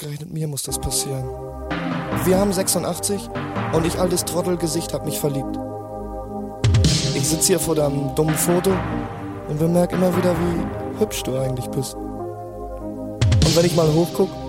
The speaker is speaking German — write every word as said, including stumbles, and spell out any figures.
Ausgerechnet mir muss das passieren. Wir haben sechsundachtzig und ich, altes Trottelgesicht, hab mich verliebt. Ich sitz hier vor deinem dummen Foto und bemerk immer wieder, wie hübsch du eigentlich bist. Und wenn ich mal hochguck,